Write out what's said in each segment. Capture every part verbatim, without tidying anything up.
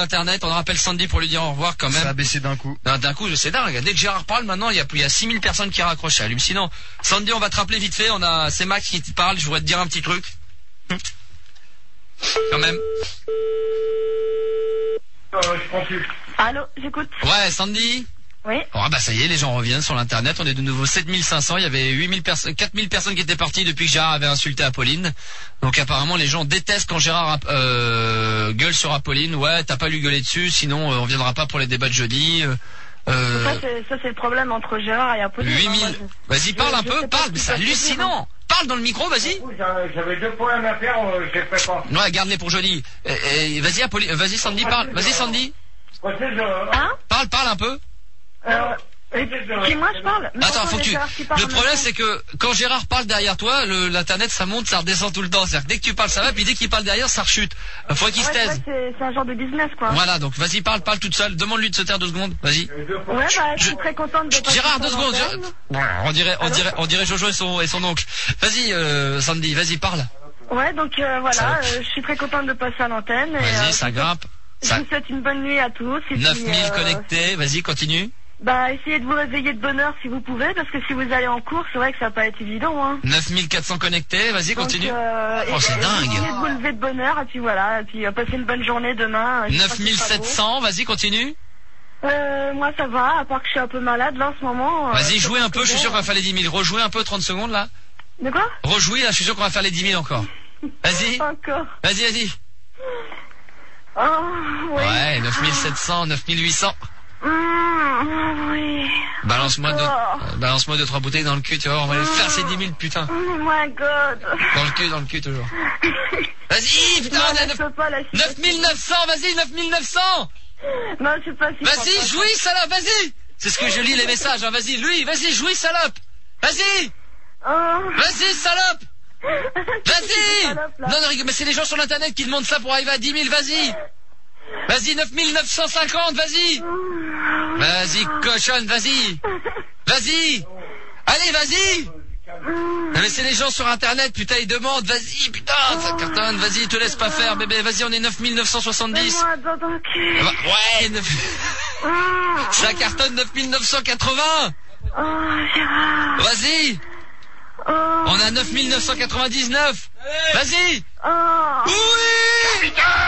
l'internet. On rappelle Sandy pour lui dire au revoir quand même. Ça a baissé d'un coup. Non, d'un coup, c'est dingue. Dès que Gérard parle, maintenant, il y a, il y a six mille personnes qui raccrochent. C'est hallucinant. Sandy, on va te rappeler vite fait. On a, c'est Max qui te parle. Je voudrais te dire un petit truc. Quand même. Euh, je prends plus. Allô, j'écoute. Ouais, Sandy. Oui. Oh, bah ça y est, les gens reviennent sur l'internet. On est de nouveau sept mille cinq cents. Il y avait huit mille personnes, quatre mille personnes qui étaient parties depuis que Gérard avait insulté Apolline. Donc apparemment, les gens détestent quand Gérard euh, gueule sur Apolline. Ouais, t'as pas lui gueuler dessus, sinon euh, on viendra pas pour les débats de jeudi. Euh... Ça c'est, ça c'est le problème entre Gérard et Apolline. huit mille. Vas-y, parle un peu, parle. Mais c'est hallucinant. Parle dans le micro, vas-y. J'avais deux points à faire, euh, j'ai fait pas. Ouais, garde-les pour jeudi. Et, et, vas-y, Apolline, vas-y, Sandy, parle. Vas-y, Sandy. Hein? Parle, parle un peu. Euh, et, qui, moi je parle? Mais attends, faut que tu... Le problème c'est que quand Gérard parle derrière toi, le, l'internet ça monte, ça redescend tout le temps. C'est-à-dire que dès que tu parles ça va, puis dès qu'il parle derrière ça rechute. Il faudrait qu'il ouais, se taise. C'est, c'est un genre de business quoi. Voilà, donc vas-y, parle, parle toute seule. Demande-lui de se taire deux secondes. Vas-y. Ouais, bah je suis très contente de passer. Gérard, deux secondes. Je... On dirait, on dirait, on dirait Jojo et son, et son oncle. Vas-y, euh, Sandy, vas-y, parle. Ouais, donc euh, voilà, euh, je suis très contente de passer à l'antenne. Vas-y, euh, ça grimpe. Je Ça... vous souhaite une bonne nuit à tous. neuf mille euh... connectés, vas-y, continue. Bah, essayez de vous réveiller de bonne heure si vous pouvez, parce que si vous allez en cours, c'est vrai que ça va pas être évident, hein. neuf mille quatre cents connectés, vas-y, donc, continue. Euh, oh, c'est dingue. Essayez de vous lever de bonne heure, et puis voilà, et puis euh, passez une bonne journée demain. neuf mille sept cents, vas-y, continue. Euh, moi ça va, à part que je suis un peu malade là en ce moment. Vas-y, euh, jouez un peu, je suis sûr qu'on va faire les dix mille. Rejouez un peu, trente secondes là. De quoi? Rejouez là, je suis sûr qu'on va faire les dix mille encore. Vas-y. Encore. Vas-y, vas-y. Oh, oui. Ouais, neuf mille sept cents, neuf mille huit cents. Mmh, oui. Balance-moi deux, euh, balance-moi deux, trois bouteilles dans le cul, tu vois, on va les faire ces dix mille, putain. Oh my god. Dans le cul, dans le cul, toujours. Vas-y, putain, non, on a neuf mille neuf cents, vas-y, neuf mille neuf cents. Non, je sais pas si... Vas-y, jouis, salope, vas-y. C'est ce que je lis les messages, hein, vas-y, lui, vas-y, jouis, salope. Vas-y. Oh. Vas-y, salope. Vas-y. Non, non, mais c'est les gens sur l'internet qui demandent ça pour arriver à dix mille, vas-y. Vas-y, neuf mille neuf cent cinquante, vas-y. Vas-y, cochonne, vas-y. Vas-y. Allez, vas-y. Non mais c'est les gens sur internet, putain, ils demandent, vas-y, putain, ça cartonne, vas-y, te laisse pas faire, bébé, vas-y, on est neuf mille neuf cent soixante-dix. Ouais, neuf... ça cartonne neuf mille neuf cent quatre-vingts. Vas-y. On a neuf mille neuf cent quatre-vingt-dix-neuf. Vas-y. Oui.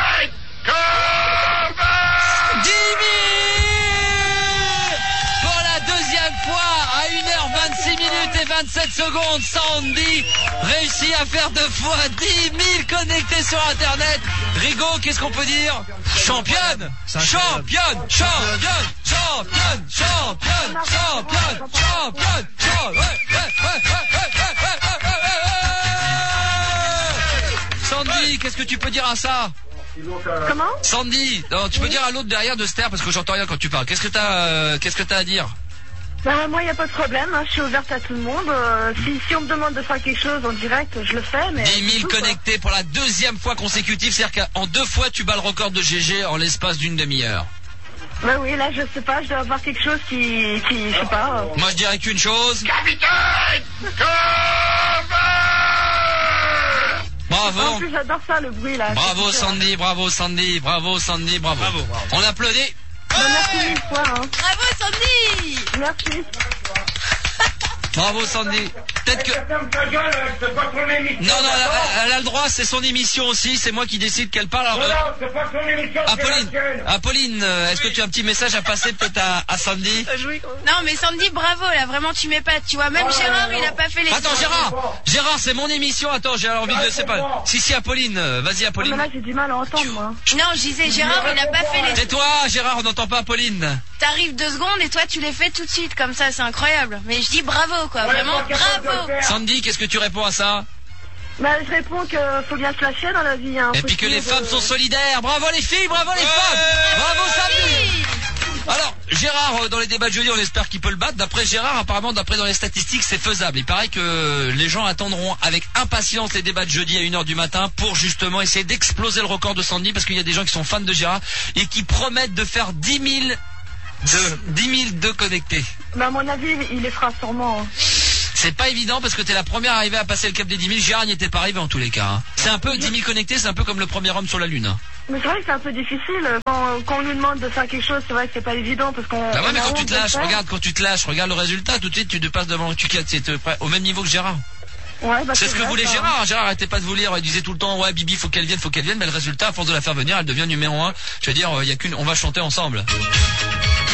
dix mille pour la deuxième fois à une heure vingt-six minutes et vingt-sept secondes. Sandy réussit à faire deux fois dix mille connectés sur internet. Rigo, qu'est-ce qu'on peut dire? Championne, championne, championne, championne, championne, championne, championne, championne. Sandy, qu'est-ce que tu peux dire à ça? Comment? Sandy, non, tu peux dire à l'autre derrière de se taire parce que j'entends rien quand tu parles. Qu'est-ce que t'as, euh, qu'est-ce que t'as à dire? Bah, moi, il n'y a pas de problème, hein. Je suis ouverte à tout le monde. Euh, si, si on me demande de faire quelque chose en direct, je le fais. Mais dix mille connectés pour la deuxième fois consécutive, c'est-à-dire qu'en deux fois, tu bats le record de G G en l'espace d'une demi-heure. Bah oui, là, je sais pas, je dois avoir quelque chose qui, qui je sais pas. Euh... Moi, je dirais qu'une chose. Capitaine Bravo. En plus, j'adore ça, le bruit, là. Bravo, Sandy, bravo, Sandy, bravo, Sandy, bravo. Bravo, bravo. On applaudit. Bah, merci mille fois, hein. Bravo, Sandy. Merci. Bravo, Sandy. Peut-être que... Non, non, elle, elle a le droit, c'est son émission aussi, c'est moi qui décide qu'elle parle. Alors... Non, c'est pas son émission, Apolline, Apolline, est-ce que tu as un petit message à passer peut-être à, à Sandy? Non, mais Sandy, bravo, là, vraiment, tu m'épates, tu vois, même Gérard, il a pas fait les... Attends, Gérard, Gérard, c'est mon émission, attends, j'ai envie de... C'est pas... Si, si, Apolline, vas-y, Apolline. Non, mais là, j'ai du mal à entendre, moi. Non, je disais, Gérard, il a pas fait les... Tais-toi, Gérard, on n'entend pas Apolline. T'arrives deux secondes et toi, tu les fais tout de suite, comme ça, c'est incroyable. Mais je dis bravo, quoi, vraiment, bravo. Sandy, qu'est-ce que tu réponds à ça? Bah, je réponds qu'il faut bien se lâcher dans la vie, hein. Et puis que les femmes sont solidaires. Bravo les filles, bravo les femmes. Bravo Sandy. Alors, Gérard, dans les débats de jeudi, on espère qu'il peut le battre. D'après Gérard, apparemment, d'après dans les statistiques, c'est faisable. Il paraît que les gens attendront avec impatience les débats de jeudi à une heure du matin pour justement essayer d'exploser le record de Sandy, parce qu'il y a des gens qui sont fans de Gérard et qui promettent de faire dix mille de, dix mille de connectés. Bah, à mon avis, il les fera sûrement, hein. C'est pas évident parce que t'es la première arrivée à passer le cap des dix mille. Gérard n'y était pas arrivé en tous les cas, hein. C'est un peu dix mille connectés, c'est un peu comme le premier homme sur la Lune, hein. Mais c'est vrai que c'est un peu difficile. Quand, quand on nous demande de faire quelque chose, c'est vrai que c'est pas évident parce qu'on... Bah ouais, on mais a quand tu honte te de le lâches, faire. regarde, quand tu te lâches, regarde le résultat, tout de suite tu te passes devant, tu c'est au même niveau que Gérard. Ouais, bah, C'est ce que vrai, voulait ça. Gérard. hein. Gérard arrêtait pas de vous lire. Il disait tout le temps, ouais, Bibi, faut qu'elle vienne, faut qu'elle vienne. Mais le résultat, à force de la faire venir, elle devient numéro un. Je veux dire, il y a qu'une, on va chanter ensemble.